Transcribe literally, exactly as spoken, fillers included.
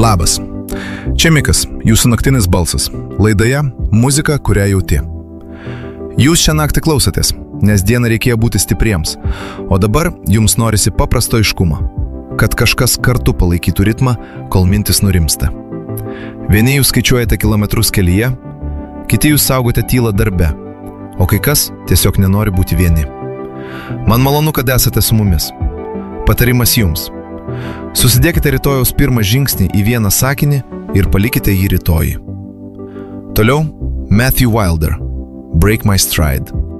Labas. Čia Mikas, jūsų naktinis balsas. Laidoje muzika, kurią jauti. Jūs šią naktį klausotės, nes dieną reikėjo būti stipriems, o dabar jums norisi paprasto aiškumo, kad kažkas kartu palaikytų ritmą, kol mintis nurimsta. Vieni jūs skaičiuojate kilometrus kelyje, kiti jūs saugote tylą darbe, o kai kas tiesiog nenori būti vieni. Man malonu, kad esate su mumis. Patarimas jums. Susidėkite rytojaus pirmą žingsnį į vieną sakinį ir palikite jį rytojui. Toliau Matthew Wilder, Break My Stride.